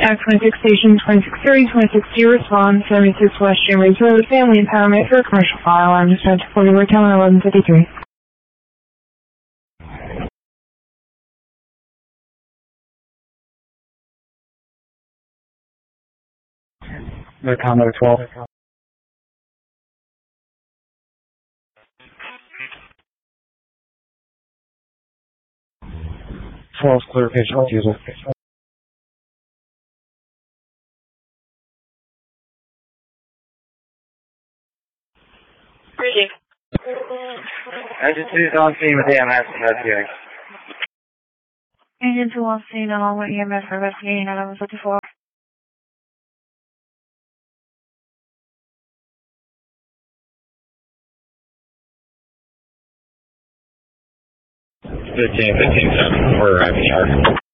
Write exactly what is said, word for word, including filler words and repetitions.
Act twenty-six Station twenty-six thirty, twenty-six zero respond, seventy-six West James Road, Family Empowerment for a commercial file. I'm just going to forty Town eleven fifty-three. The condo twelve. twelve clear patient refusal. Reading. Engine two is on scene with A M S investigating. Engine two on scene along with E M S for investigating at eleven fifty-four. fifteen, fifteen, seven. We're arriving yard.